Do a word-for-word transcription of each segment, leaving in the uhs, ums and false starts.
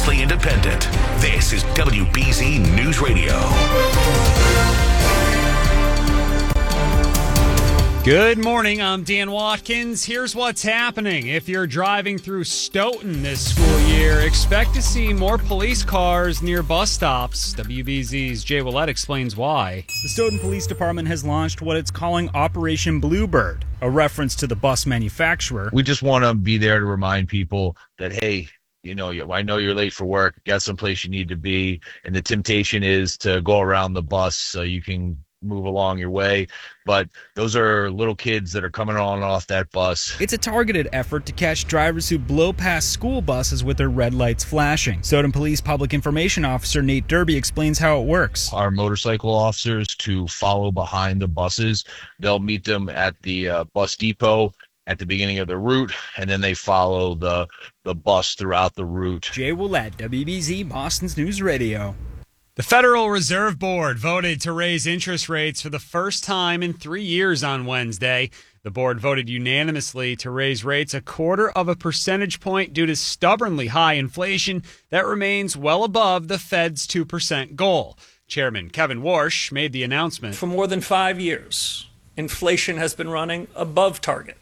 relentlessly independent. This is W B Z News Radio. Good morning, I'm Dan Watkins. Here's what's happening. If you're driving through Stoughton this school year, expect to see more police cars near bus stops. W B Z's Jay Willett explains why. The Stoughton Police Department has launched what it's calling Operation Bluebird, a reference to the bus manufacturer. We just want to be there to remind people that, hey, you know, I know you're late for work, get someplace you need to be, and the temptation is to go around the bus so you can move along your way, but those are little kids that are coming on and off that bus. It's a targeted effort to catch drivers who blow past school buses with their red lights flashing. Stoughton Police Public Information Officer Nate Derby explains how it works. Our motorcycle officers to follow behind the buses. They'll meet them at the uh, bus depot at the beginning of the route, and then they follow the the bus throughout the route. Jay Willett, W B Z Boston's News Radio. The Federal Reserve Board voted to raise interest rates for the first time in three years on Wednesday. The board voted unanimously to raise rates a quarter of a percentage point due to stubbornly high inflation that remains well above the Fed's two percent goal. Chairman Kevin Warsh made the announcement. For more than five years, inflation has been running above target.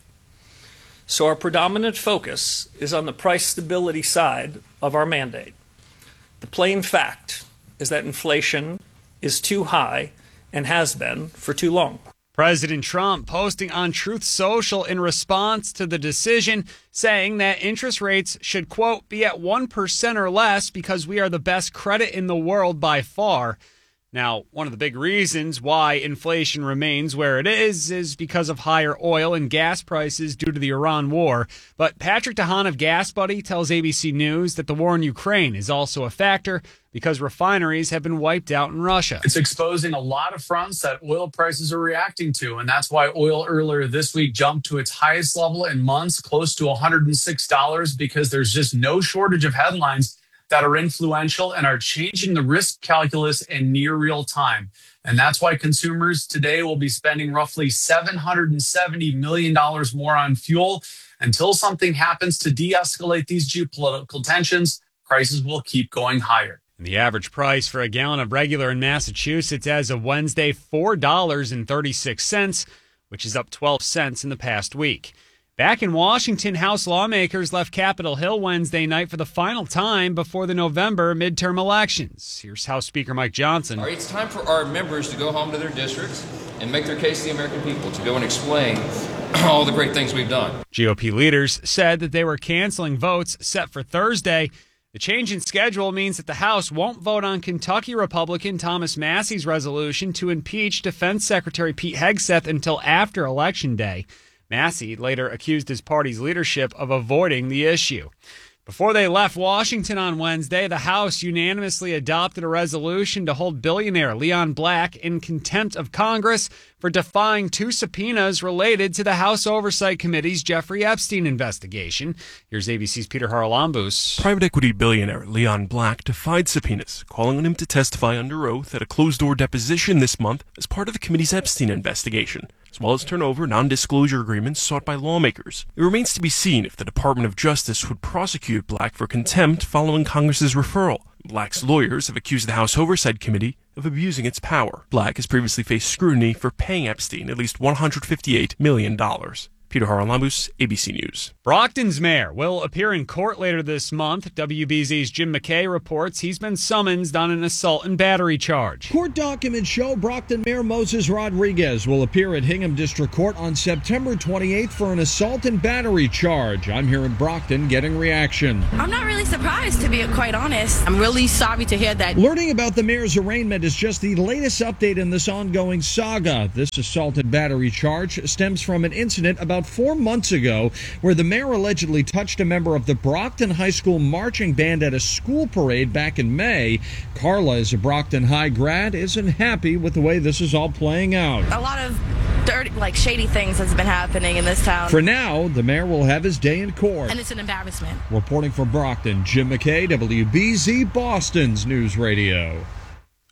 So our predominant focus is on the price stability side of our mandate. The plain fact is that inflation is too high and has been for too long. President Trump posting on Truth Social in response to the decision, saying that interest rates should, quote, be at one percent or less because we are the best credit in the world by far. Now, one of the big reasons why inflation remains where it is is because of higher oil and gas prices due to the Iran war. But Patrick DeHaan of Gas Buddy tells A B C News that the war in Ukraine is also a factor because refineries have been wiped out in Russia. It's exposing a lot of fronts that oil prices are reacting to, and that's why oil earlier this week jumped to its highest level in months, close to one hundred six dollars, because there's just no shortage of headlines that are influential and are changing the risk calculus in near real time. And that's why consumers today will be spending roughly seven hundred seventy million dollars more on fuel. Until something happens to de-escalate these geopolitical tensions, prices will keep going higher. The average price for a gallon of regular in Massachusetts as of Wednesday, four dollars and thirty-six cents, which is up twelve cents in the past week. Back in Washington, House lawmakers left Capitol Hill Wednesday night for the final time before the November midterm elections. Here's House Speaker Mike Johnson. All right, it's time for our members to go home to their districts and make their case to the American people, to go and explain all the great things we've done. G O P leaders said that they were canceling votes set for Thursday. The change in schedule means that the House won't vote on Kentucky Republican Thomas Massey's resolution to impeach Defense Secretary Pete Hegseth until after Election Day. Massey later accused his party's leadership of avoiding the issue. Before they left Washington on Wednesday, the House unanimously adopted a resolution to hold billionaire Leon Black in contempt of Congress for defying two subpoenas related to the House Oversight Committee's Jeffrey Epstein investigation. Here's A B C's Peter Haralambous. Private equity billionaire Leon Black defied subpoenas, calling on him to testify under oath at a closed-door deposition this month as part of the committee's Epstein investigation, as well as turn over non-disclosure agreements sought by lawmakers. It remains to be seen if the Department of Justice would prosecute Black for contempt following Congress's referral. Black's lawyers have accused the House Oversight Committee of abusing its power. Black has previously faced scrutiny for paying Epstein at least one hundred fifty-eight million dollars. Peter Haralambous, A B C News. Brockton's mayor will appear in court later this month. W B Z's Jim McKay reports he's been summoned on an assault and battery charge. Court documents show Brockton Mayor Moses Rodriguez will appear at Hingham District Court on September twenty-eighth for an assault and battery charge. I'm here in Brockton getting reaction. I'm not really surprised, to be quite honest. I'm really sorry to hear that. Learning about the mayor's arraignment is just the latest update in this ongoing saga. This assault and battery charge stems from an incident about four months ago where the mayor allegedly touched a member of the Brockton High School marching band at a school parade back in May. Carla is a Brockton High grad, isn't happy with the way this is all playing out. A lot of dirty, like shady things has been happening in this town. For now, the mayor will have his day in court. And it's an embarrassment. Reporting from Brockton, Jim McKay, W B Z Boston's News Radio.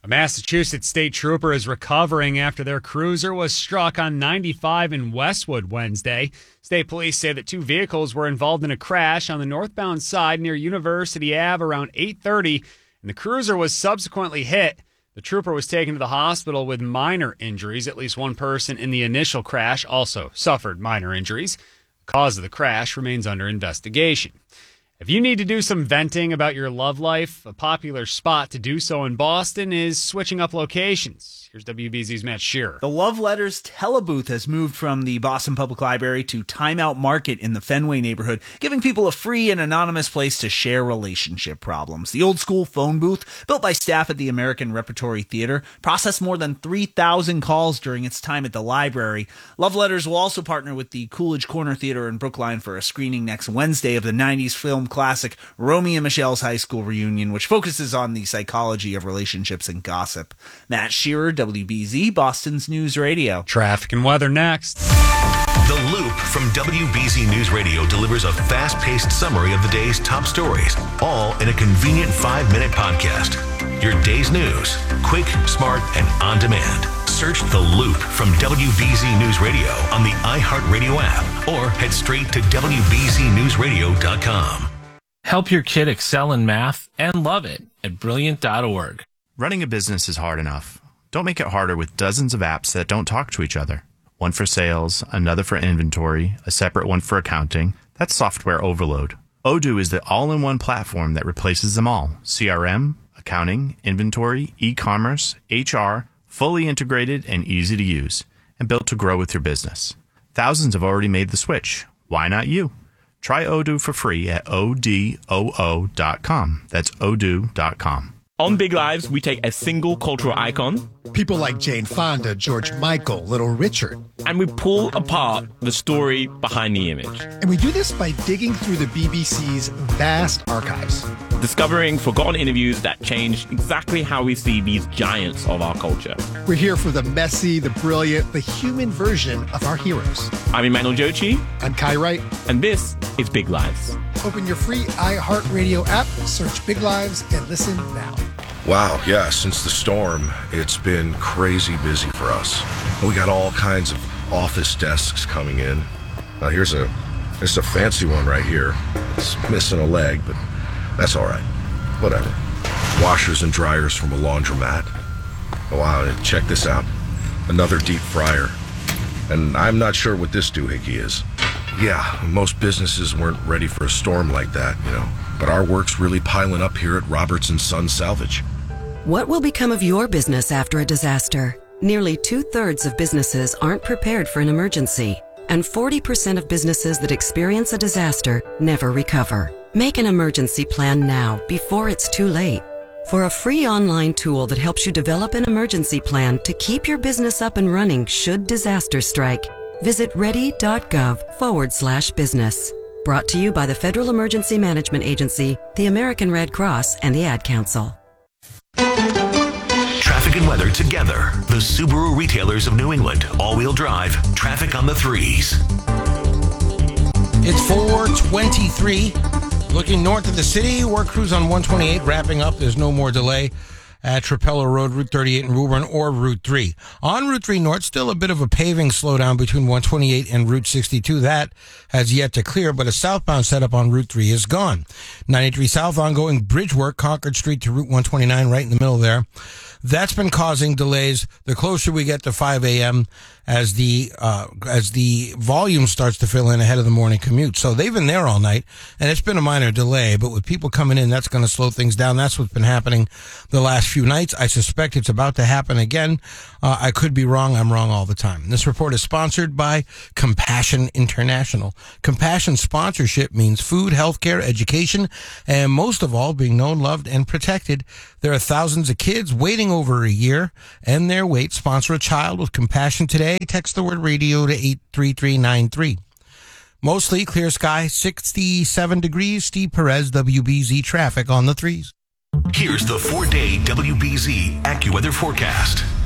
A Massachusetts state trooper is recovering after their cruiser was struck on ninety-five in Westwood Wednesday. State police say that two vehicles were involved in a crash on the northbound side near University Avenue around eight thirty, and the cruiser was subsequently hit. The trooper was taken to the hospital with minor injuries. At least one person in the initial crash also suffered minor injuries. The cause of the crash remains under investigation. If you need to do some venting about your love life, a popular spot to do so in Boston is switching up locations. Here's W B Z's Matt Shearer. The Love Letters telebooth has moved from the Boston Public Library to Time Out Market in the Fenway neighborhood, giving people a free and anonymous place to share relationship problems. The old school phone booth, built by staff at the American Repertory Theater, processed more than three thousand calls during its time at the library. Love Letters will also partner with the Coolidge Corner Theater in Brookline for a screening next Wednesday of the nineties film classic Romy and Michelle's High School Reunion, which focuses on the psychology of relationships and gossip. Matt Shearer, W B Z, Boston's News Radio. Traffic and weather next. The Loop from W B Z News Radio delivers a fast-paced summary of the day's top stories, all in a convenient five-minute podcast. Your day's news, quick, smart, and on demand. Search The Loop from W B Z News Radio on the iHeartRadio app or head straight to W B Z news radio dot com. Help your kid excel in math and love it at brilliant dot org. Running a business is hard enough. Don't make it harder with dozens of apps that don't talk to each other. One for sales, another for inventory, a separate one for accounting. That's software overload. Odoo is the all-in-one platform that replaces them all. C R M, accounting, inventory, e-commerce, H R, fully integrated and easy to use, and built to grow with your business. Thousands have already made the switch. Why not you? Try Odoo for free at O D O O dot com. That's odoo dot com. On Big Lives, we take a single cultural icon, people like Jane Fonda, George Michael, Little Richard, and we pull apart the story behind the image. And we do this by digging through the B B C's vast archives, discovering forgotten interviews that changed exactly how we see these giants of our culture. We're here for the messy, the brilliant, the human version of our heroes. I'm Emmanuel Jochi. I'm Kai Wright. And this is Big Lives. Open your free iHeartRadio app, search Big Lives, and listen now. Wow, yeah, since the storm, it's been crazy busy for us. We got all kinds of office desks coming in. Now here's a here's a fancy one right here. It's missing a leg, but that's all right. Whatever. Washers and dryers from a laundromat. Oh, wow, and check this out. Another deep fryer. And I'm not sure what this doohickey is. Yeah, most businesses weren't ready for a storm like that, you know. But our work's really piling up here at Roberts and Son Salvage. What will become of your business after a disaster? Nearly two-thirds of businesses aren't prepared for an emergency, and forty percent of businesses that experience a disaster never recover. Make an emergency plan now, before it's too late. For a free online tool that helps you develop an emergency plan to keep your business up and running should disaster strike, visit ready.gov forward slash business. Brought to you by the Federal Emergency Management Agency, the American Red Cross, and the Ad Council. Traffic and weather together. The Subaru retailers of New England. All-wheel drive. Traffic on the threes. It's four twenty-three. Looking north of the city, work crews on one twenty-eight wrapping up. There's no more delay at Trapello Road, Route thirty-eight in Woburn, or Route three. On Route three North, still a bit of a paving slowdown between one twenty-eight and Route sixty-two. That has yet to clear, but a southbound setup on Route three is gone. ninety-three South, ongoing bridge work, Concord Street to Route one twenty-nine, right in the middle there. That's been causing delays the closer we get to five a.m. as the uh, as the volume starts to fill in ahead of the morning commute. So they've been there all night, and it's been a minor delay. But with people coming in, that's going to slow things down. That's what's been happening the last few nights. I suspect it's about to happen again. Uh, I could be wrong. I'm wrong all the time. This report is sponsored by Compassion International. Compassion sponsorship means food, healthcare, education, and most of all, being known, loved, and protected. There are thousands of kids waiting over a year and their wait. Sponsor a child with compassion today. Text the word radio to eight three three nine three. Mostly clear sky, sixty-seven degrees. Steve Perez, W B Z traffic on the threes. Here's the four-day W B Z AccuWeather forecast.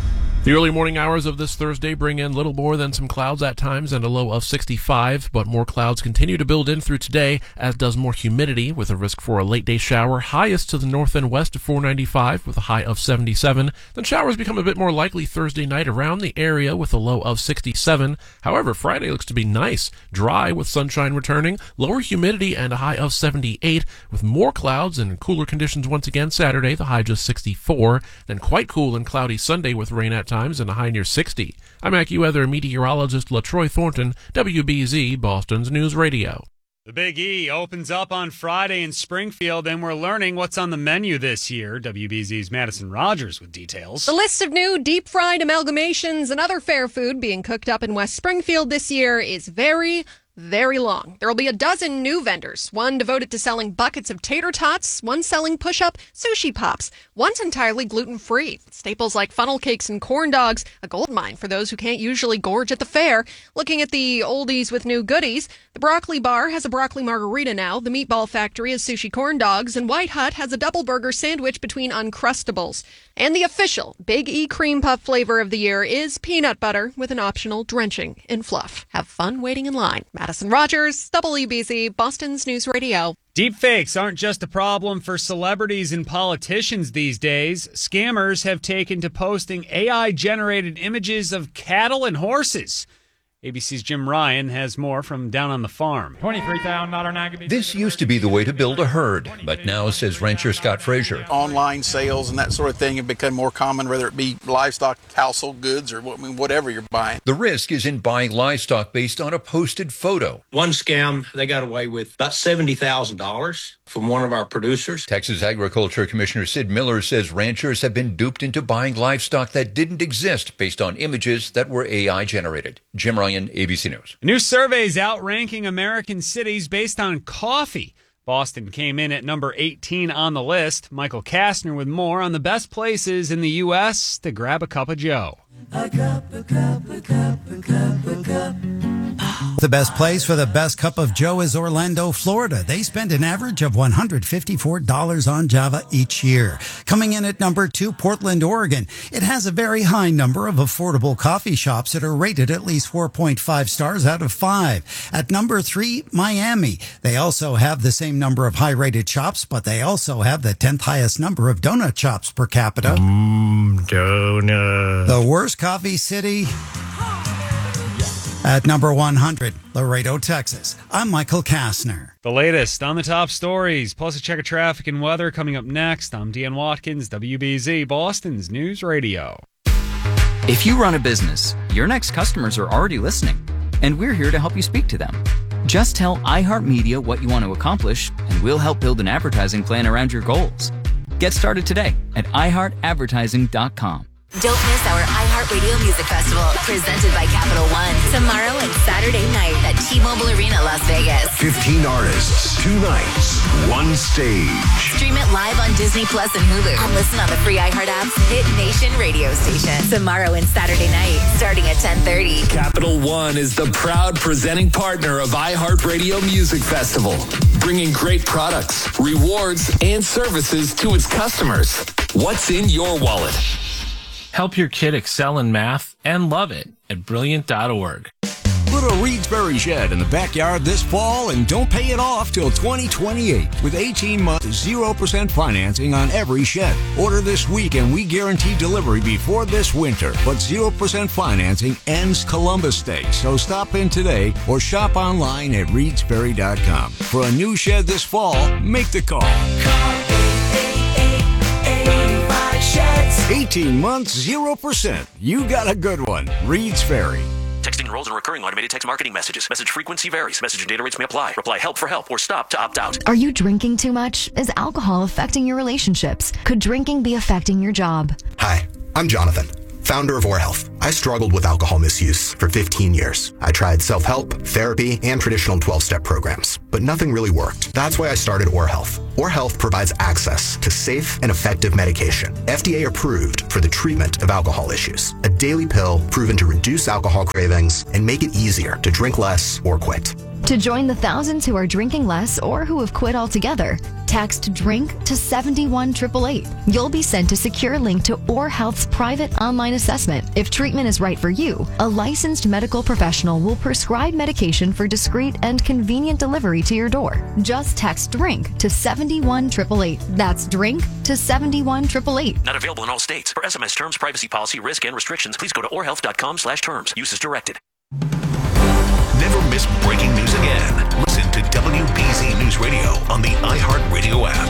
The early morning hours of this Thursday bring in little more than some clouds at times and a low of sixty-five, but more clouds continue to build in through today, as does more humidity, with a risk for a late-day shower, highest to the north and west of four ninety-five with a high of seventy-seven. Then showers become a bit more likely Thursday night around the area with a low of sixty-seven. However, Friday looks to be nice, dry with sunshine returning, lower humidity and a high of seventy-eight, with more clouds and cooler conditions once again Saturday, the high just sixty-four. Then quite cool and cloudy Sunday with rain at times and a high near sixty. I'm AccuWeather meteorologist LaTroy Thornton, W B Z, Boston's News Radio. The Big E opens up on Friday in Springfield, and we're learning what's on the menu this year. W B Z's Madison Rogers with details. The list of new deep-fried amalgamations and other fair food being cooked up in West Springfield this year is very, very long. There will be a dozen new vendors, one devoted to selling buckets of tater tots, one selling push-up sushi pops, one's entirely gluten-free. Staples like funnel cakes and corn dogs, a goldmine for those who can't usually gorge at the fair. Looking at the oldies with new goodies, the Broccoli Bar has a broccoli margarita now, the Meatball Factory has sushi corn dogs, and White Hut has a double burger sandwich between Uncrustables. And the official Big E cream puff flavor of the year is peanut butter with an optional drenching in fluff. Have fun waiting in line. Madison Rogers, W B Z, Boston's News Radio. Deepfakes aren't just a problem for celebrities and politicians these days. Scammers have taken to posting A I-generated images of cattle and horses. A B C's Jim Ryan has more from down on the farm. twenty-three thousand dollars This used to be the way to build a herd, but now, says rancher Scott Frazier, online sales and that sort of thing have become more common, whether it be livestock, household goods, or whatever you're buying. The risk is in buying livestock based on a posted photo. One scam, they got away with about seventy thousand dollars from one of our producers. Texas Agriculture Commissioner Sid Miller says ranchers have been duped into buying livestock that didn't exist based on images that were A I generated. Jim Ryan, A B C News. A new survey is outranking American cities based on coffee. Boston came in at number eighteen on the list. Michael Kastner with more on the best places in the U S to grab a cup of Joe. A cup, a cup, a cup, a cup, a cup. The best place for the best cup of Joe is Orlando, Florida. They spend an average of one hundred fifty-four dollars on Java each year. Coming in at number two, Portland, Oregon. It has a very high number of affordable coffee shops that are rated at least four point five stars out of five. At number three, Miami. They also have the same number of high-rated shops, but they also have the tenth highest number of donut shops per capita. Mmm, donut. The worst coffee city? At number one hundred, Laredo, Texas. I'm Michael Kastner. The latest on the top stories, plus a check of traffic and weather coming up next. I'm Dan Watkins, W B Z, Boston's News Radio. If you run a business, your next customers are already listening, and we're here to help you speak to them. Just tell iHeartMedia what you want to accomplish, and we'll help build an advertising plan around your goals. Get started today at i heart advertising dot com. Don't miss our iHeartRadio Music Festival, presented by Capital One, tomorrow and Saturday night at T-Mobile Arena, Las Vegas. fifteen artists, two nights, one stage. Stream it live on Disney Plus and Hulu, and listen on the free iHeart app's Hit Nation radio station. Tomorrow and Saturday night, starting at ten thirty. Capital One is the proud presenting partner of iHeartRadio Music Festival, bringing great products, rewards, and services to its customers. What's in your wallet? Help your kid excel in math and love it at brilliant dot org. Put a Reedsbury shed in the backyard this fall and don't pay it off till twenty twenty-eight with eighteen months zero percent financing on every shed. Order this week and we guarantee delivery before this winter. But zero percent financing ends Columbus Day, so stop in today or shop online at Reedsbury dot com. For a new shed this fall, make the call. Call eight eight eight, eight five sheds. eighteen months, zero percent. You got a good one. Reed's Ferry. Texting enrolls in recurring automated text marketing messages. Message frequency varies. Message and data rates may apply. Reply help for help or stop to opt out. Are you drinking too much? Is alcohol affecting your relationships? Could drinking be affecting your job? Hi, I'm Jonathan, founder of Or Health. I struggled with alcohol misuse for fifteen years. I tried self-help, therapy, and traditional twelve-step programs, but nothing really worked. That's why I started Or Health. Or Health provides access to safe and effective medication, F D A approved for the treatment of alcohol issues. A daily pill proven to reduce alcohol cravings and make it easier to drink less or quit. To join the thousands who are drinking less or who have quit altogether, text DRINK to seven one eight eight eight. You'll be sent a secure link to OrHealth's private online assessment. If treatment is right for you, a licensed medical professional will prescribe medication for discreet and convenient delivery to your door. Just text DRINK to seven one eight eight eight. That's DRINK to seven one eight eight eight. Not available in all states. For S M S terms, privacy policy, risk, and restrictions, please go to orhealth.com slash terms. Use is directed. Never miss breaking news again. Listen to W B Z News Radio on the iHeartRadio app.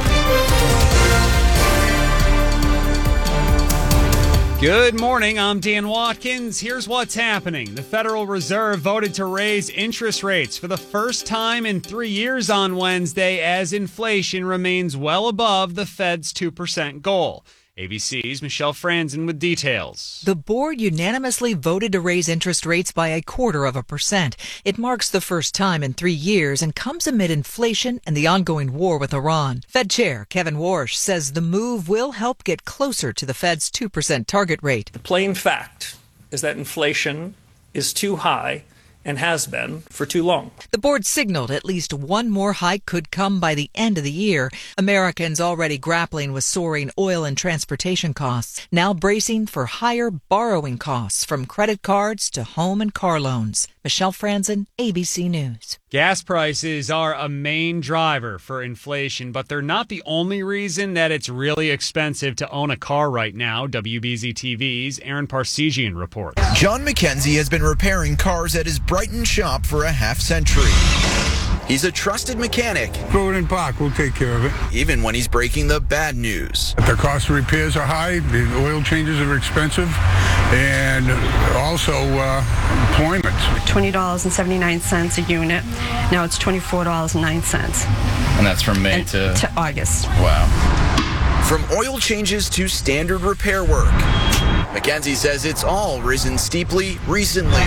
Good morning, I'm Dan Watkins. Here's what's happening. The Federal Reserve voted to raise interest rates for the first time in three years on Wednesday as inflation remains well above the Fed's two percent goal. A B C's Michelle Franzen with details. The board unanimously voted to raise interest rates by a quarter of a percent. It marks the first time in three years and comes amid inflation and the ongoing war with Iran. Fed Chair Kevin Warsh says the move will help get closer to the Fed's two percent target rate. The plain fact is that inflation is too high and has been for too long. The board signaled at least one more hike could come by the end of the year. Americans already grappling with soaring oil and transportation costs, now bracing for higher borrowing costs from credit cards to home and car loans. Michelle Franzen, A B C News. Gas prices are a main driver for inflation, but they're not the only reason that it's really expensive to own a car right now. W B Z T V's Aaron Parsegian reports. John McKenzie has been repairing cars at his Brighton shop for a half century. He's a trusted mechanic. Throw it in park, we'll take care of it. Even when he's breaking the bad news. The cost of repairs are high, the oil changes are expensive, and also uh, employment. twenty dollars and seventy-nine cents a unit. Now it's twenty-four dollars and nine cents. And that's from May and to... to August. Wow. From oil changes to standard repair work, McKenzie says it's all risen steeply recently.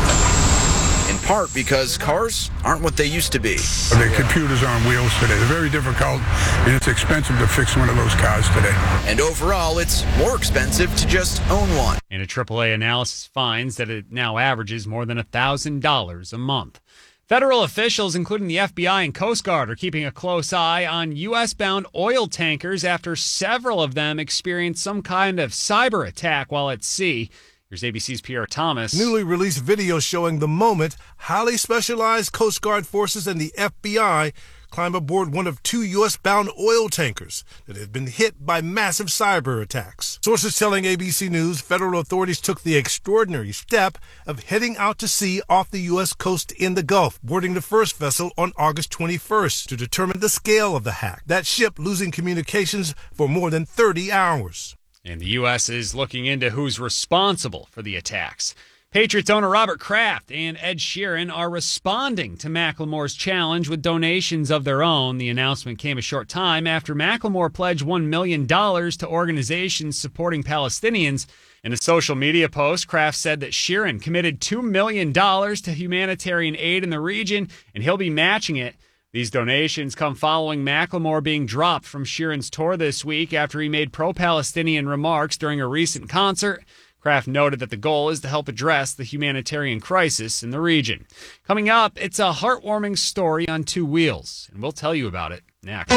In part because cars aren't what they used to be. The computers are on wheels today. They're very difficult, and it's expensive to fix one of those cars today. And overall, it's more expensive to just own one. And a triple A analysis finds that it now averages more than one thousand dollars a month. Federal officials, including the F B I and Coast Guard, are keeping a close eye on U S-bound oil tankers after several of them experienced some kind of cyber attack while at sea. Here's A B C's Pierre Thomas. Newly released video showing the moment highly specialized Coast Guard forces and the F B I climb aboard one of two U S-bound oil tankers that had been hit by massive cyber attacks. Sources telling A B C News federal authorities took the extraordinary step of heading out to sea off the U S coast in the Gulf, boarding the first vessel on August twenty-first to determine the scale of the hack. That ship losing communications for more than thirty hours. And the U S is looking into who's responsible for the attacks. Patriots owner Robert Kraft and Ed Sheeran are responding to Macklemore's challenge with donations of their own. The announcement came a short time after Macklemore pledged one million dollars to organizations supporting Palestinians. In a social media post, Kraft said that Sheeran committed two million dollars to humanitarian aid in the region, and he'll be matching it. These donations come following Macklemore being dropped from Sheeran's tour this week after he made pro-Palestinian remarks during a recent concert. Kraft noted that the goal is to help address the humanitarian crisis in the region. Coming up, it's a heartwarming story on two wheels, and we'll tell you about it next.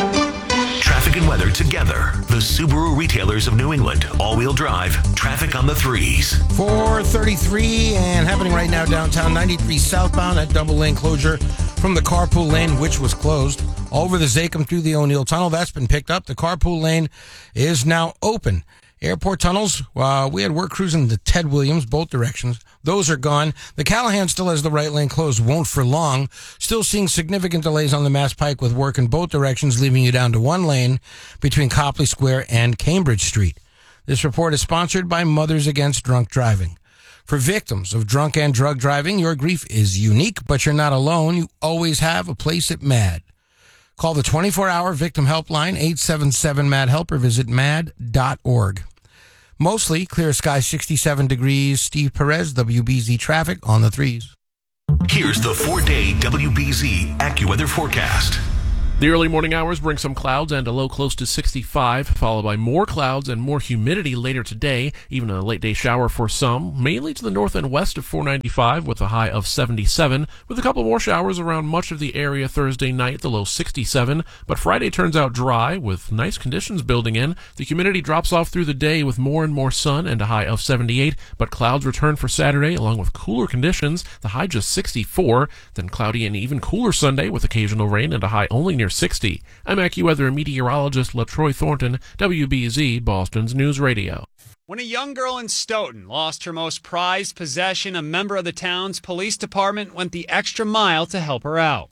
Traffic and weather together. The Subaru retailers of New England. All-wheel drive. Traffic on the threes. four thirty-three and happening right now downtown. ninety-three southbound at double lane closure from the carpool lane, which was closed. Over the Zachem through the O'Neill Tunnel. That's been picked up. The carpool lane is now open. Airport tunnels, uh, we had work cruising to Ted Williams, both directions. Those are gone. The Callahan still has the right lane closed, won't for long. Still seeing significant delays on the Mass Pike with work in both directions, leaving you down to one lane between Copley Square and Cambridge Street. This report is sponsored by Mothers Against Drunk Driving. For victims of drunk and drug driving, your grief is unique, but you're not alone. You always have a place at MAD. Call the twenty-four hour victim helpline, eight seven seven, M A D, help, or visit mad dot org. Mostly clear sky, sixty-seven degrees. Steve Perez, W B Z traffic on the threes. Here's the four-day W B Z AccuWeather forecast. The early morning hours bring some clouds and a low close to sixty-five, followed by more clouds and more humidity later today, even a late day shower for some, mainly to the north and west of four ninety-five with a high of seventy-seven, with a couple more showers around much of the area Thursday night, the low sixty-seven, but Friday turns out dry with nice conditions building in. The humidity drops off through the day with more and more sun and a high of seventy-eight, but clouds return for Saturday along with cooler conditions, the high just sixty-four, then cloudy and even cooler Sunday with occasional rain and a high only near sixty. I'm AccuWeather meteorologist LaTroy Thornton, W B Z, Boston's News Radio. When a young girl in Stoughton lost her most prized possession, a member of the town's police department went the extra mile to help her out.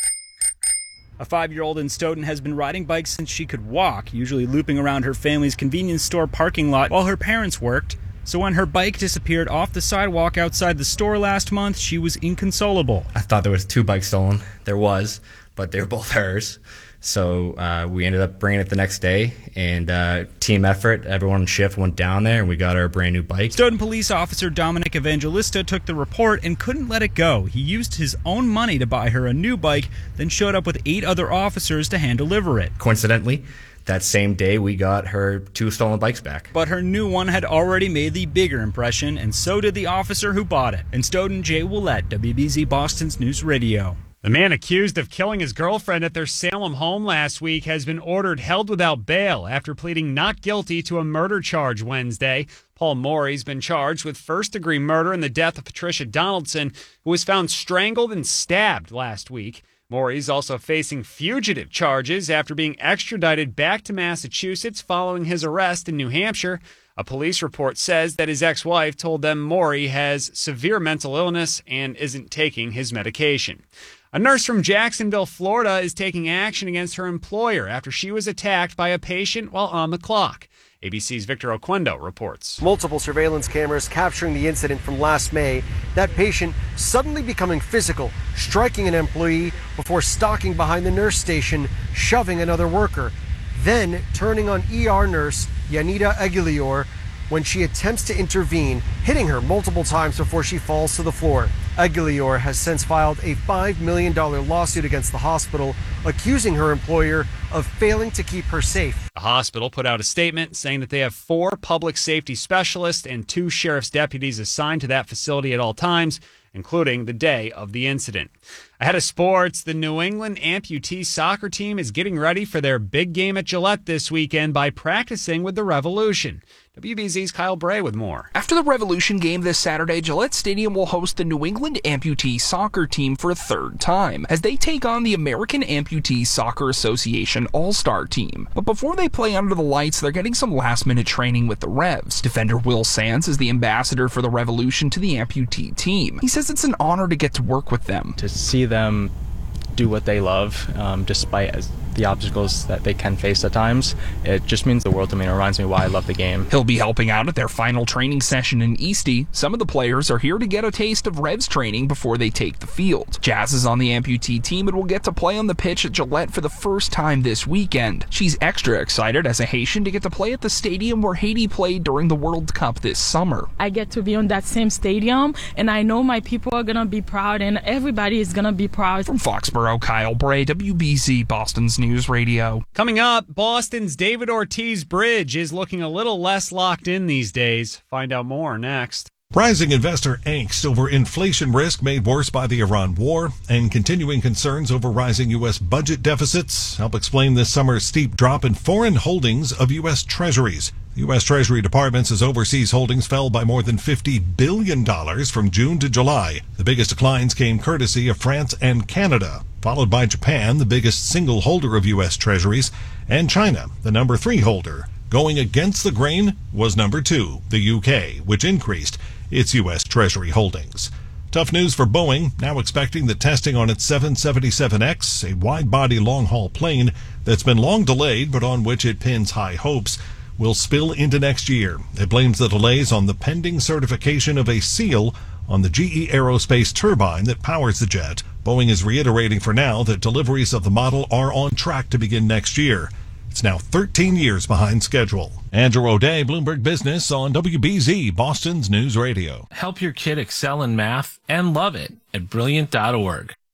A five-year-old in Stoughton has been riding bikes since she could walk, usually looping around her family's convenience store parking lot while her parents worked. So when her bike disappeared off the sidewalk outside the store last month, she was inconsolable. I thought there was two bikes stolen. There was, but they were both hers. So uh, we ended up bringing it the next day, and uh, team effort, everyone on shift went down there, and we got her a brand new bike. Stoughton police officer Dominic Evangelista took the report and couldn't let it go. He used his own money to buy her a new bike, then showed up with eight other officers to hand deliver it. Coincidentally, that same day, we got her two stolen bikes back. But her new one had already made the bigger impression, and so did the officer who bought it. In Stoughton, Jay Willett, W B Z Boston's News Radio. The man accused of killing his girlfriend at their Salem home last week has been ordered held without bail after pleading not guilty to a murder charge Wednesday. Paul Morey's been charged with first-degree murder in the death of Patricia Donaldson, who was found strangled and stabbed last week. Morey's also facing fugitive charges after being extradited back to Massachusetts following his arrest in New Hampshire. A police report says that his ex-wife told them Morey has severe mental illness and isn't taking his medication. A nurse from Jacksonville, Florida, is taking action against her employer after she was attacked by a patient while on the clock. A B C's Victor Oquendo reports. Multiple surveillance cameras capturing the incident from last May. That patient suddenly becoming physical, striking an employee before stalking behind the nurse station, shoving another worker. Then turning on E R nurse Yanida Aguilior when she attempts to intervene, hitting her multiple times before she falls to the floor. Aguilior has since filed a five million dollars lawsuit against the hospital, accusing her employer of failing to keep her safe. The hospital put out a statement saying that they have four public safety specialists and two sheriff's deputies assigned to that facility at all times, including the day of the incident. Ahead of sports, the New England amputee soccer team is getting ready for their big game at Gillette this weekend by practicing with the Revolution. W B Z's Kyle Bray with more. After the Revolution game this Saturday, Gillette Stadium will host the New England amputee soccer team for a third time as they take on the American Amputee Soccer Association All-Star team. But before they play under the lights, they're getting some last-minute training with the Revs. Defender Will Sands is the ambassador for the Revolution to the amputee team. He says it's an honor to get to work with them. To see them do what they love, um, despite as the obstacles that they can face at times, it just means the world to me. It reminds me why I love the game. He'll be helping out at their final training session in Eastie. Some of the players are here to get a taste of Revs training before they take the field. Jazz is on the amputee team and will get to play on the pitch at Gillette for the first time this weekend. She's extra excited as a Haitian to get to play at the stadium where Haiti played during the World Cup this summer. I get to be on that same stadium, and I know my people are going to be proud, and everybody is going to be proud. From Foxborough, Kyle Bray, W B Z Boston's News Radio. Coming up, Boston's David Ortiz Bridge is looking a little less locked in these days. Find out more next. Rising investor angst over inflation risk made worse by the Iran war and continuing concerns over rising U S budget deficits help explain this summer's steep drop in foreign holdings of U S treasuries. The U S Treasury Department says overseas holdings fell by more than fifty billion dollars from June to July. The biggest declines came courtesy of France and Canada, followed by Japan, the biggest single holder of U S treasuries, and China, the number three holder. Going against the grain was number two, the U K, which increased its U S Treasury holdings. Tough news for Boeing, now expecting that testing on its seven seventy-seven X, a wide-body long-haul plane that's been long delayed but on which it pins high hopes, will spill into next year. It blames the delays on the pending certification of a seal on the G E Aerospace turbine that powers the jet. Boeing is reiterating for now that deliveries of the model are on track to begin next year. It's now thirteen years behind schedule. Andrew O'Day, Bloomberg Business on W B Z, Boston's News Radio. Help your kid excel in math and love it at brilliant dot org.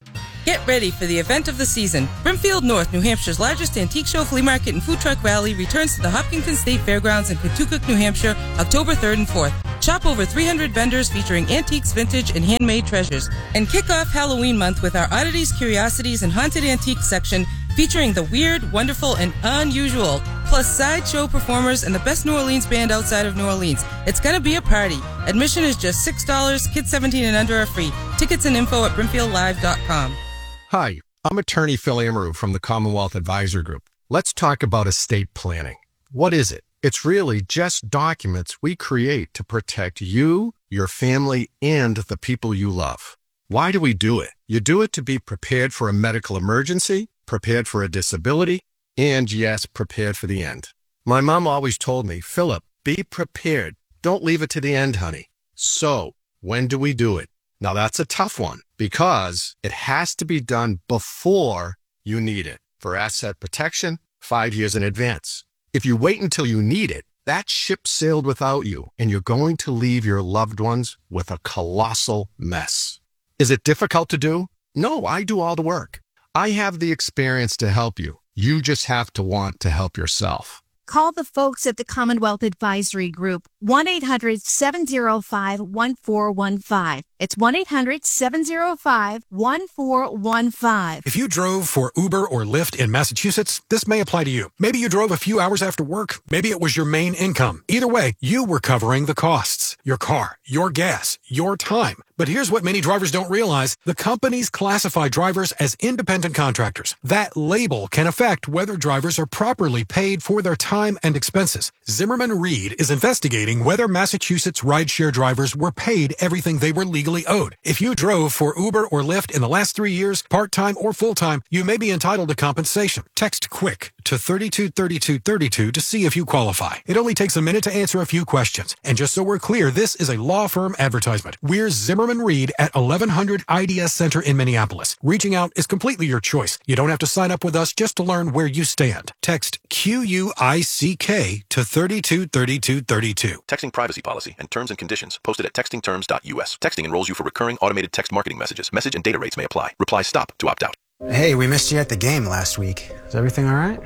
Get ready for the event of the season. Brimfield North, New Hampshire's largest antique show, flea market, and food truck rally returns to the Hopkinton State Fairgrounds in Kentucky, New Hampshire, October third and fourth. Shop over three hundred vendors featuring antiques, vintage, and handmade treasures. And kick off Halloween month with our Oddities, Curiosities, and Haunted Antiques section featuring the weird, wonderful, and unusual, plus sideshow performers and the best New Orleans band outside of New Orleans. It's gonna be a party. Admission is just six dollars. Kids seventeen and under are free. Tickets and info at brimfield live dot com. Hi, I'm attorney Phil Amaru from the Commonwealth Advisor Group. Let's talk about estate planning. What is it? It's really just documents we create to protect you, your family, and the people you love. Why do we do it? You do it to be prepared for a medical emergency, prepared for a disability, and yes, prepared for the end. My mom always told me, Philip, be prepared. Don't leave it to the end, honey. So, when do we do it? Now that's a tough one because it has to be done before you need it. For asset protection, five years in advance. If you wait until you need it, that ship sailed without you, and you're going to leave your loved ones with a colossal mess. Is it difficult to do? No, I do all the work. I have the experience to help you. You just have to want to help yourself. Call the folks at the Commonwealth Advisory Group, one eight hundred seven oh five one four one five. It's one eight hundred seven oh five one four one five. If you drove for Uber or Lyft in Massachusetts, this may apply to you. Maybe you drove a few hours after work. Maybe it was your main income. Either way, you were covering the costs. Your car, your gas, your time. But here's what many drivers don't realize. The companies classify drivers as independent contractors. That label can affect whether drivers are properly paid for their time and expenses. Zimmerman Reed is investigating whether Massachusetts rideshare drivers were paid everything they were legally owed. If you drove for Uber or Lyft in the last three years, part-time or full-time, you may be entitled to compensation. Text QUICK to thirty-two thirty-two thirty-two to see if you qualify. It only takes a minute to answer a few questions. And just so we're clear, this is a law firm advertisement. We're Zimmerman Reed at eleven hundred I D S Center in Minneapolis. Reaching out is completely your choice. You don't have to sign up with us just to learn where you stand. Text Q U I C K to thirty-two thirty-two thirty-two. Texting privacy policy and terms and conditions posted at texting terms dot U S. Texting enrolls you for recurring automated text marketing messages. Message and data rates may apply. Reply STOP to opt out. Hey, we missed you at the game last week. Is everything all right?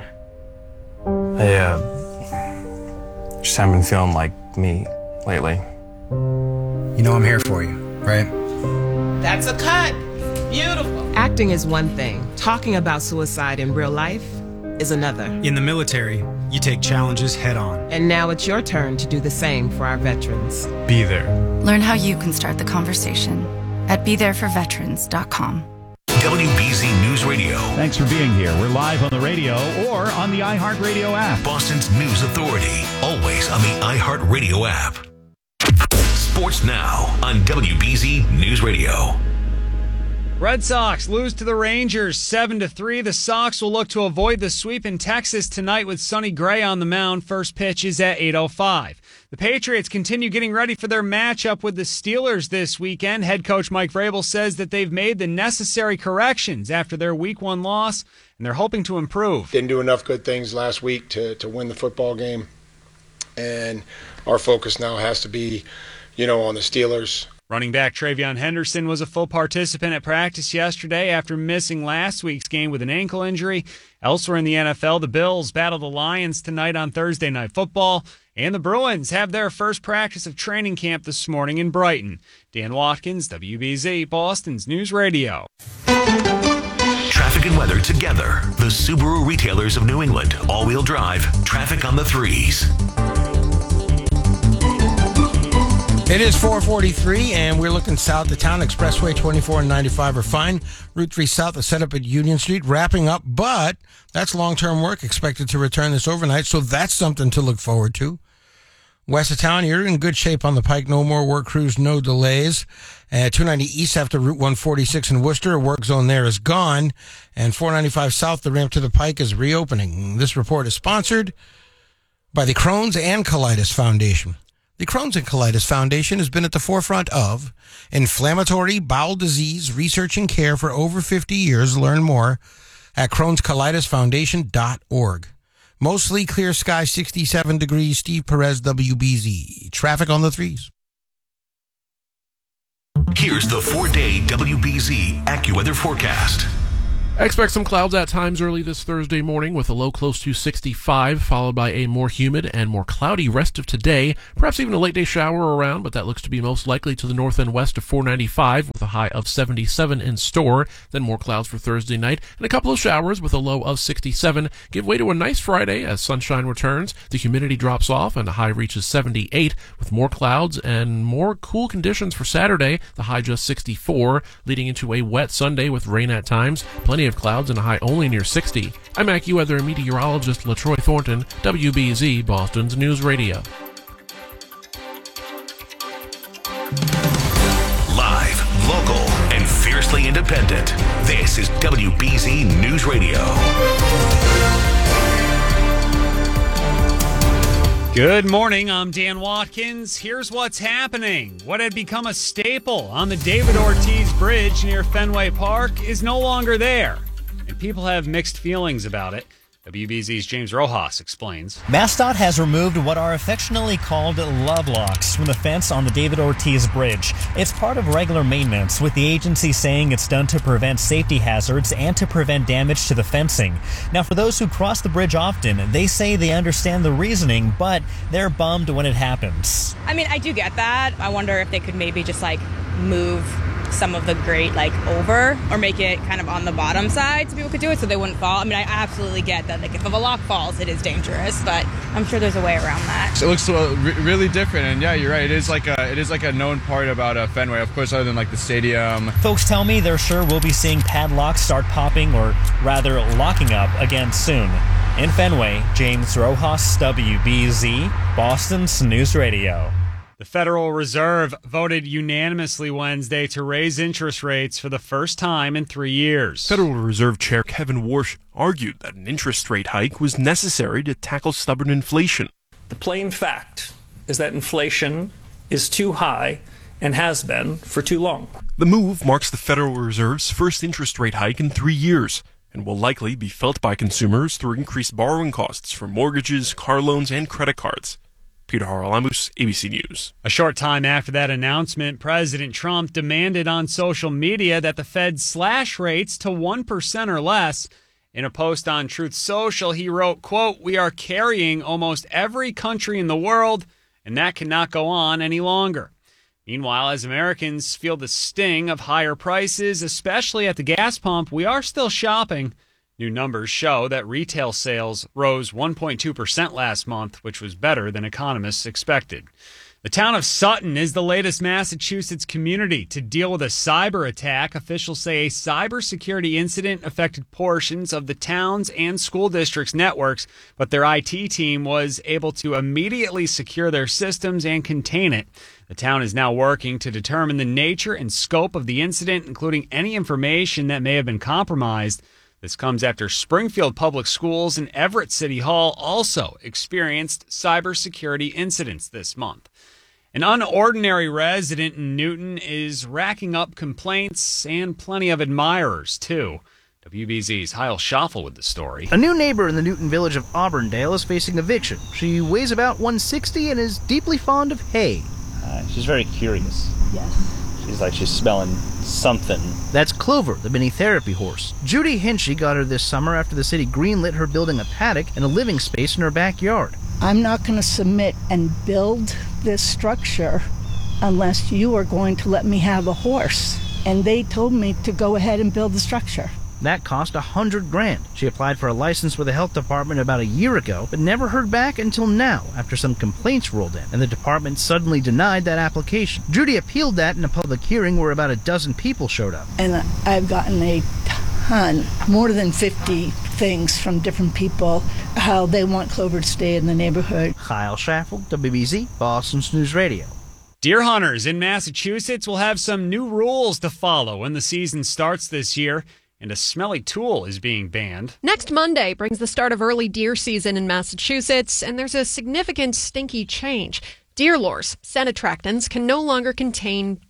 I, uh, just haven't been feeling like me lately. You know I'm here for you, right? That's a cut. Beautiful. Acting is one thing. Talking about suicide in real life is another. In the military, you take challenges head on. And now it's your turn to do the same for our veterans. Be there. Learn how you can start the conversation at be there for veterans dot com. W B Z News Radio. Thanks for being here. We're live on the radio or on the iHeartRadio app. Boston's news authority. Always on the iHeartRadio app. Sports now on W B Z News Radio. Red Sox lose to the Rangers seven to three. The Sox will look to avoid the sweep in Texas tonight with Sonny Gray on the mound. First pitch is at eight oh five. The Patriots continue getting ready for their matchup with the Steelers this weekend. Head coach Mike Vrabel says that they've made the necessary corrections after their week one loss, and they're hoping to improve. Didn't do enough good things last week to, to win the football game, and our focus now has to be, you know, on the Steelers. Running back Travion Henderson was a full participant at practice yesterday after missing last week's game with an ankle injury. Elsewhere in the N F L, the Bills battle the Lions tonight on Thursday Night Football, and the Bruins have their first practice of training camp this morning in Brighton. Dan Watkins, W B Z, Boston's News Radio. Traffic and weather together. The Subaru retailers of New England. All-wheel drive. Traffic on the threes. It is four forty-three, and we're looking south to town. Expressway twenty-four and ninety-five are fine. Route three south is set up at Union Street, wrapping up, but that's long-term work expected to return this overnight, so that's something to look forward to. West of town, you're in good shape on the Pike. No more work crews, no delays. Uh, two ninety east after Route one forty-six in Worcester, a work zone there is gone. And four ninety-five south, the ramp to the Pike is reopening. This report is sponsored by the Crohn's and Colitis Foundation. The Crohn's and Colitis Foundation has been at the forefront of inflammatory bowel disease research and care for over fifty years. Learn more at crohns colitis foundation dot org. Mostly clear sky, sixty-seven degrees. Steve Perez, W B Z. Traffic on the threes. Here's the four-day W B Z AccuWeather forecast. Expect some clouds at times early this Thursday morning with a low close to sixty-five, followed by a more humid and more cloudy rest of today. Perhaps even a late day shower around, but that looks to be most likely to the north and west of four ninety-five with a high of seventy-seven in store. Then more clouds for Thursday night and a couple of showers with a low of sixty-seven. Give way to a nice Friday as sunshine returns. The humidity drops off and the high reaches seventy-eight with more clouds and more cool conditions for Saturday. The high just sixty-four, leading into a wet Sunday with rain at times. Plenty of clouds and a high only near sixty. I'm AccuWeather meteorologist LaTroy Thornton, W B Z, Boston's News Radio. Live, local, and fiercely independent. This is W B Z News Radio. Good morning, I'm Dan Watkins. Here's what's happening. What had become a staple on the David Ortiz Bridge near Fenway Park is no longer there, and people have mixed feelings about it. W B Z's James Rojas explains. MassDOT has removed what are affectionately called love locks from the fence on the David Ortiz Bridge. It's part of regular maintenance, with the agency saying it's done to prevent safety hazards and to prevent damage to the fencing. Now, for those who cross the bridge often, they say they understand the reasoning, but they're bummed when it happens. I mean, I do get that. I wonder if they could maybe just like move some of the grate like over or make it kind of on the bottom side so people could do it so they wouldn't fall. I mean, I absolutely get that, like, if a lock falls, it is dangerous, but I'm sure there's a way around that. It looks uh, re- really different, and yeah, you're right. It is like a it is like a known part about uh, Fenway, of course, other than like the stadium. Folks tell me they're sure we'll be seeing padlocks start popping, or rather locking up again soon. In Fenway, James Rojas, W B Z, Boston's News Radio. The Federal Reserve voted unanimously Wednesday to raise interest rates for the first time in three years. Federal Reserve Chair Kevin Warsh argued that an interest rate hike was necessary to tackle stubborn inflation. The plain fact is that inflation is too high and has been for too long. The move marks the Federal Reserve's first interest rate hike in three years and will likely be felt by consumers through increased borrowing costs for mortgages, car loans, and credit cards. Peter Haralamus, A B C News. A short time after that announcement, President Trump demanded on social media that the Fed slash rates to one percent or less. In a post on Truth Social, he wrote, quote, "We are carrying almost every country in the world, and that cannot go on any longer." Meanwhile, as Americans feel the sting of higher prices, especially at the gas pump, we are still shopping. New numbers show that retail sales rose one point two percent last month, which was better than economists expected. The town of Sutton is the latest Massachusetts community to deal with a cyber attack. Officials say a cybersecurity incident affected portions of the town's and school district's networks, but their I T team was able to immediately secure their systems and contain it. The town is now working to determine the nature and scope of the incident, including any information that may have been compromised. This comes after Springfield Public Schools and Everett City Hall also experienced cybersecurity incidents this month. An unordinary resident in Newton is racking up complaints and plenty of admirers, too. W B Z's Heil Schaffel with the story. A new neighbor in the Newton village of Auburndale is facing eviction. She weighs about one sixty and is deeply fond of hay. Uh, she's very curious. Yes. She's like she's smelling something. That's Clover, the mini therapy horse. Judy Hinchy got her this summer after the city greenlit her building a paddock and a living space in her backyard. I'm not going to submit and build this structure unless you are going to let me have a horse. And they told me to go ahead and build the structure. That cost a hundred grand. She applied for a license with the health department about a year ago, but never heard back until now after some complaints rolled in, and the department suddenly denied that application. Judy appealed that in a public hearing where about a dozen people showed up. And I've gotten a ton, more than fifty things from different people, how they want Clover to stay in the neighborhood. Kyle Schaffel, W B Z, Boston's News Radio. Deer hunters in Massachusetts will have some new rules to follow when the season starts this year. And a smelly tool is being banned. Next Monday brings the start of early deer season in Massachusetts, and there's a significant stinky change. Deer lures, scent attractants, can no longer contain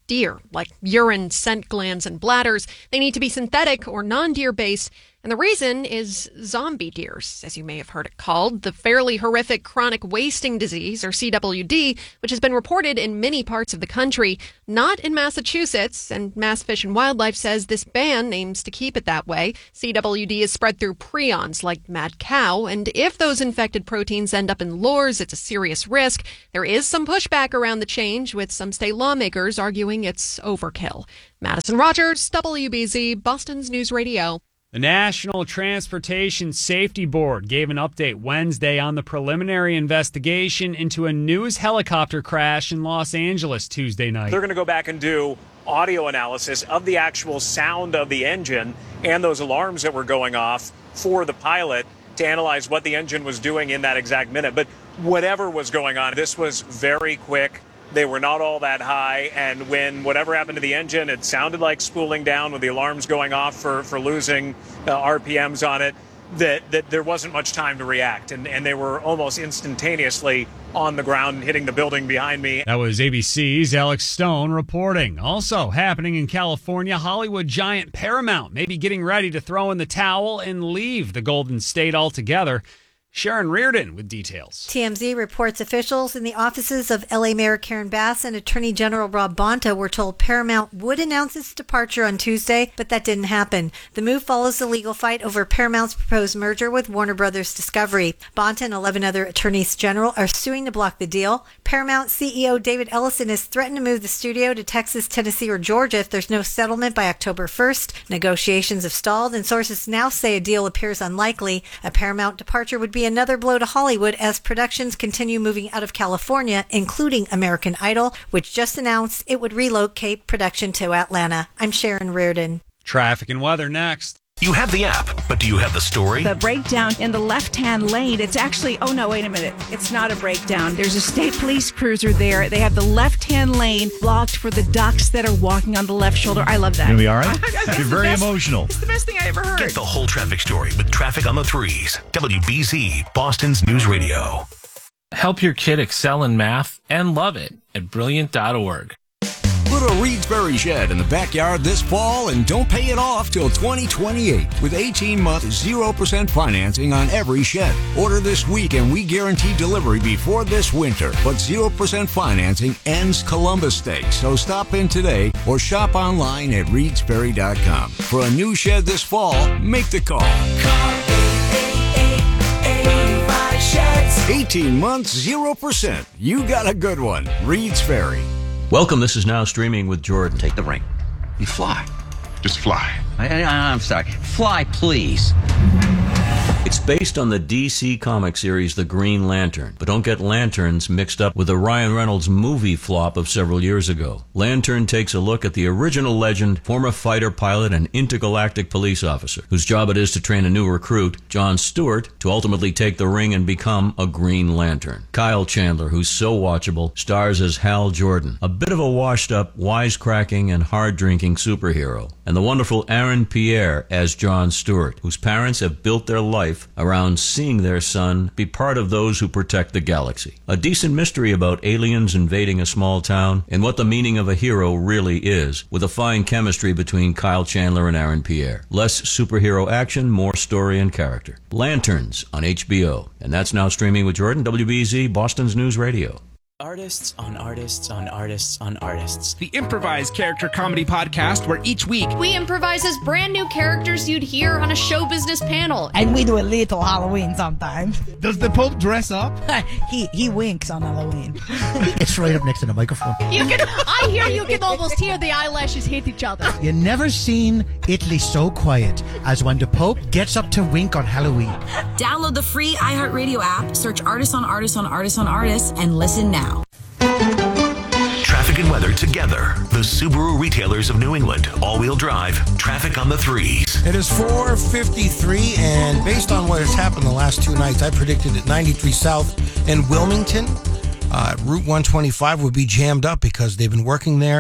deer, like urine, scent glands, and bladders. They need to be synthetic or non-deer based. And the reason is zombie deers, as you may have heard it called, the fairly horrific chronic wasting disease, or C W D, which has been reported in many parts of the country, not in Massachusetts. And Mass Fish and Wildlife says this ban aims to keep it that way. C W D is spread through prions like mad cow, and if those infected proteins end up in lures, it's a serious risk. There is some pushback around the change, with some state lawmakers arguing it's overkill. Madison Rogers, W B Z, Boston's News Radio. The National Transportation Safety Board gave an update Wednesday on the preliminary investigation into a news helicopter crash in Los Angeles Tuesday night. They're going to go back and do audio analysis of the actual sound of the engine and those alarms that were going off for the pilot to analyze what the engine was doing in that exact minute. But whatever was going on, this was very quick. They were not all that high, and when whatever happened to the engine, it sounded like spooling down with the alarms going off for, for losing uh, R P Ms on it, that, that there wasn't much time to react, and, and they were almost instantaneously on the ground hitting the building behind me. That was A B C's Alex Stone reporting. Also happening in California, Hollywood giant Paramount may be getting ready to throw in the towel and leave the Golden State altogether. Sharon Reardon with details. T M Z reports officials in the offices of L A Mayor Karen Bass and Attorney General Rob Bonta were told Paramount would announce its departure on Tuesday, but that didn't happen. The move follows the legal fight over Paramount's proposed merger with Warner Brothers Discovery. Bonta and eleven other attorneys general are suing to block the deal. Paramount C E O David Ellison has threatened to move the studio to Texas, Tennessee, or Georgia if there's no settlement by October first. Negotiations have stalled, and sources now say a deal appears unlikely. A Paramount departure would be another blow to Hollywood as productions continue moving out of California, including American Idol, which just announced it would relocate production to Atlanta. I'm Sharon Reardon. Traffic and weather next. You have the app, but do you have the story? The breakdown in the left-hand lane, it's actually, oh no, wait a minute. It's not a breakdown. There's a state police cruiser there. They have the left-hand lane blocked for the ducks that are walking on the left shoulder. I love that. You'll be all right? You're very best, emotional. It's the best thing I ever heard. Get the whole traffic story with Traffic on the Threes. W B Z, Boston's News Radio. Help your kid excel in math and love it at brilliant dot org. Put a Reed's Ferry shed in the backyard this fall and don't pay it off till twenty twenty-eight with eighteen month zero percent financing on every shed. Order this week and we guarantee delivery before this winter. But zero percent financing ends Columbus Day, so stop in today or shop online at reeds ferry dot com. For a new shed this fall, make the call. Call eight eight eight, eight five sheds. eighteen months, zero percent. You got a good one. Reed's Ferry. Welcome. This is Now Streaming with Jordan. Take the ring. You fly. Just fly. I, I, I'm sorry. Fly, please. It's based on the D C comic series The Green Lantern, but don't get lanterns mixed up with the Ryan Reynolds movie flop of several years ago. Lantern takes a look at the original legend, former fighter pilot and intergalactic police officer, whose job it is to train a new recruit, Jon Stewart, to ultimately take the ring and become a Green Lantern. Kyle Chandler, who's so watchable, stars as Hal Jordan, a bit of a washed-up, wisecracking, and hard-drinking superhero, and the wonderful Aaron Pierre as Jon Stewart, whose parents have built their life around seeing their son be part of those who protect the galaxy. A decent mystery about aliens invading a small town and what the meaning of a hero really is, with a fine chemistry between Kyle Chandler and Aaron Pierre. Less superhero action, more story and character. Lanterns on H B O. And that's Now Streaming with Jordan, W B Z, Boston's News Radio. Artists on artists on artists on artists. The improvised character comedy podcast where each week we improvise as brand new characters you'd hear on a show business panel. And we do a little Halloween sometimes. Does the Pope dress up? he he winks on Halloween. It's right up next to the microphone. You can I hear you can almost hear the eyelashes hit each other. You never seen Italy so quiet as when the Pope gets up to wink on Halloween. Download the free iHeartRadio app, search Artists on Artists on Artists on Artists, and listen now. Traffic and weather together. The Subaru retailers of New England. All-wheel drive. Traffic on the Threes. It is four fifty-three, and based on what has happened the last two nights, I predicted at ninety-three South in Wilmington, uh, Route one twenty-five would be jammed up because they've been working there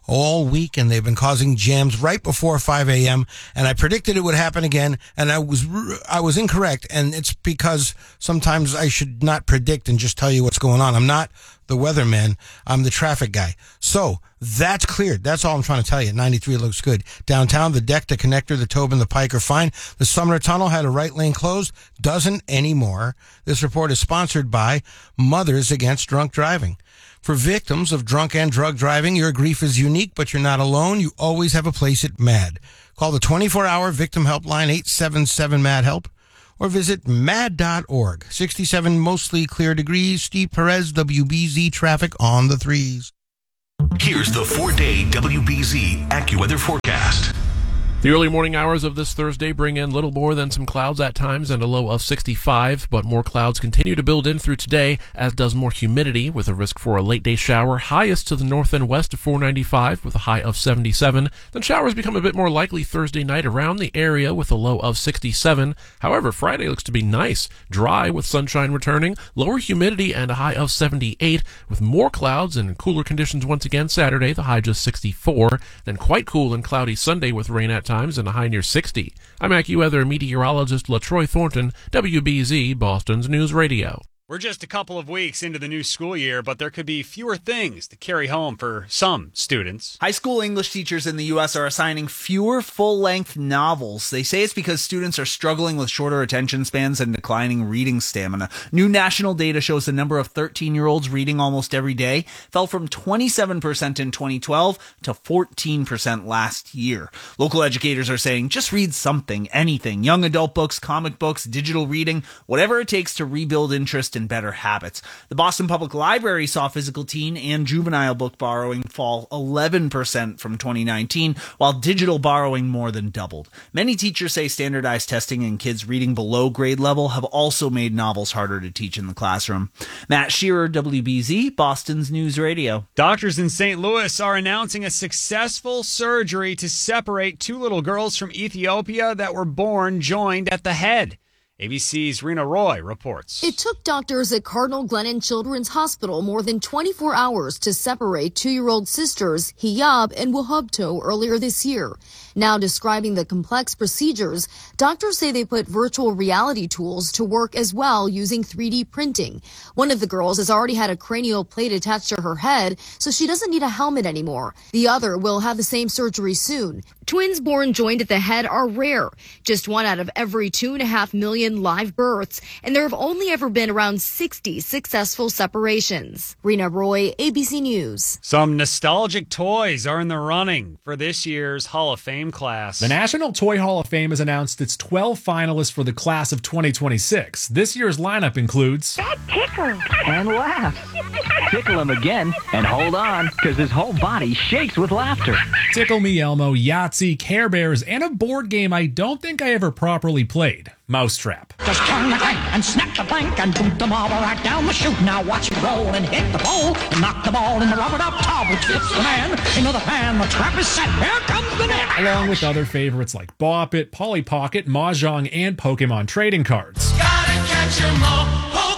all week, and they've been causing jams right before five a.m., and I predicted it would happen again, and I was I was incorrect, and it's because sometimes I should not predict and just tell you what's going on. I'm not the weatherman. I'm the traffic guy. So that's cleared. That's all I'm trying to tell you. ninety-three looks good. Downtown, the deck, the connector, the Tobin, the Pike are fine. The Sumner Tunnel had a right lane closed. Doesn't anymore. This report is sponsored by Mothers Against Drunk Driving. For victims of drunk and drug driving, your grief is unique, but you're not alone. You always have a place at MAD. Call the twenty-four hour victim helpline eight seven seven MAD HELP or visit mad dot org. sixty-seven mostly clear degrees. Steve Perez, W B Z traffic on the threes. Here's the four-day W B Z AccuWeather forecast. The early morning hours of this Thursday bring in little more than some clouds at times and a low of sixty-five, but more clouds continue to build in through today, as does more humidity, with a risk for a late-day shower, highest to the north and west of four ninety-five with a high of seventy-seven. Then showers become a bit more likely Thursday night around the area with a low of sixty-seven. However, Friday looks to be nice, dry with sunshine returning, lower humidity and a high of seventy-eight, with more clouds and cooler conditions once again Saturday, the high just sixty-four. Then quite cool and cloudy Sunday with rain at times and a high near sixty. I'm AccuWeather meteorologist LaTroy Thornton, W B Z, Boston's News Radio. We're just a couple of weeks into the new school year, but there could be fewer things to carry home for some students. High school English teachers in the U S are assigning fewer full-length novels. They say it's because students are struggling with shorter attention spans and declining reading stamina. New national data shows the number of thirteen-year-olds reading almost every day fell from twenty-seven percent in twenty twelve to fourteen percent last year. Local educators are saying just read something, anything, young adult books, comic books, digital reading, whatever it takes to rebuild interest and better habits. The Boston Public Library saw physical teen and juvenile book borrowing fall eleven percent from twenty nineteen, while digital borrowing more than doubled. Many teachers say standardized testing and kids reading below grade level have also made novels harder to teach in the classroom. Matt Shearer, W B Z, Boston's News Radio. Doctors in Saint Louis are announcing a successful surgery to separate two little girls from Ethiopia that were born joined at the head. A B C's Rena Roy reports. It took doctors at Cardinal Glennon Children's Hospital more than twenty-four hours to separate two-year-old sisters Hiyab and Wahubto earlier this year. Now describing the complex procedures, doctors say they put virtual reality tools to work as well using three D printing. One of the girls has already had a cranial plate attached to her head, so she doesn't need a helmet anymore. The other will have the same surgery soon. Twins born joined at the head are rare, just one out of every two and a half million live births, and there have only ever been around sixty successful separations. Rena Roy, A B C News. Some nostalgic toys are in the running for this year's Hall of Fame class. The National Toy Hall of Fame has announced its twelve finalists for the class of twenty twenty-six. This year's lineup includes That tickles and laughs. Tickle him again and hold on, because his whole body shakes with laughter. Tickle Me Elmo, Yahtzee, Care Bears, and a board game I don't think I ever properly played, Mousetrap. Just turn the crank and snap the plank and boot the marble right down the chute. Now watch it roll and hit the pole and knock the ball in the rubber duck tub. Tips the man into the pan. The trap is set. Here comes the net. Along with other favorites like Bop It, Polly Pocket, Mahjong, and Pokemon trading cards. Gotta catch 'em all, Pokemon.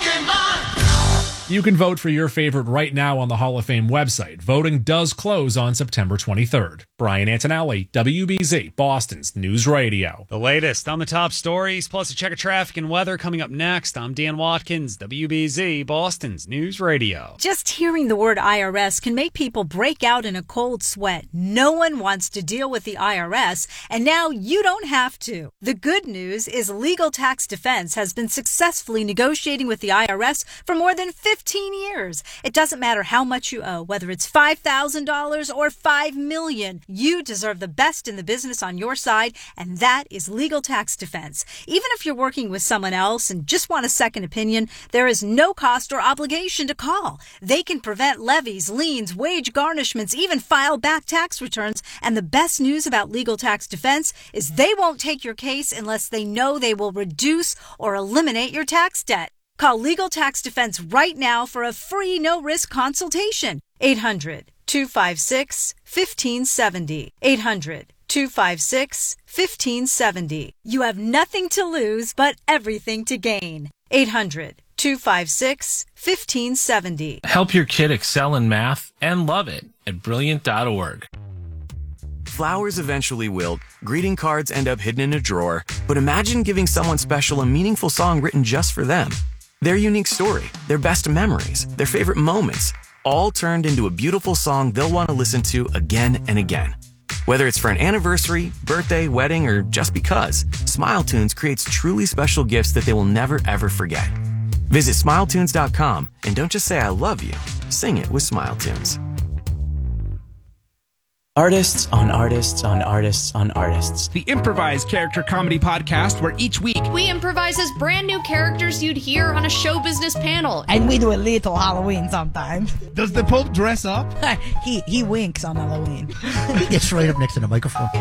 You can vote for your favorite right now on the Hall of Fame website. Voting does close on September twenty-third. Brian Antonelli, W B Z, Boston's News Radio. The latest on the top stories, plus a check of traffic and weather coming up next. I'm Dan Watkins, W B Z, Boston's News Radio. Just hearing the word I R S can make people break out in a cold sweat. No one wants to deal with the I R S, and now you don't have to. The good news is Legal Tax Defense has been successfully negotiating with the I R S for more than fifteen years. It doesn't matter how much you owe, whether it's five thousand dollars or five million dollars. You deserve the best in the business on your side, and that is Legal Tax Defense. Even if you're working with someone else and just want a second opinion, there is no cost or obligation to call. They can prevent levies, liens, wage garnishments, even file back tax returns. And the best news about Legal Tax Defense is they won't take your case unless they know they will reduce or eliminate your tax debt. Call Legal Tax Defense right now for a free no-risk consultation. eight hundred, two five six, one five seven zero. eight hundred, two five six, one five seven zero. You have nothing to lose but everything to gain. eight hundred, two five six, one five seven zero. Help your kid excel in math and love it at brilliant dot org. Flowers eventually wilt, greeting cards end up hidden in a drawer, but imagine giving someone special a meaningful song written just for them. Their unique story, their best memories, their favorite moments, all turned into a beautiful song they'll want to listen to again and again. Whether it's for an anniversary, birthday, wedding, or just because, Smile Tunes creates truly special gifts that they will never ever forget. Visit smile tunes dot com and don't just say I love you, sing it with Smile Tunes. Artists on artists on artists on artists. The improvised character comedy podcast where each week we improvise as brand new characters you'd hear on a show business panel. And we do a little Halloween sometimes. Does the Pope dress up? he he winks on Halloween. He gets right up next to the microphone.